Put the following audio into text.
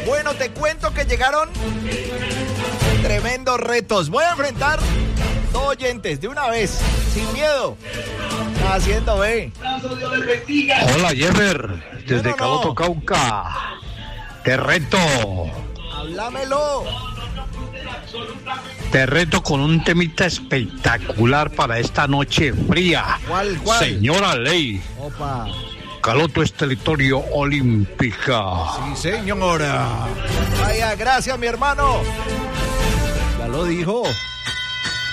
Bueno, te cuento que llegaron tremendos retos. Voy a enfrentar 2 oyentes de una vez, sin miedo. Haciendo B. Hola, Jeffer, desde Caloto, Cauca. Te reto. Háblamelo. Te reto con un temita espectacular para esta noche fría. ¿Cuál? Señora Ley. Opa. Caloto es territorio olímpica. Sí, señora. Vaya, gracias, mi hermano. Ya lo dijo.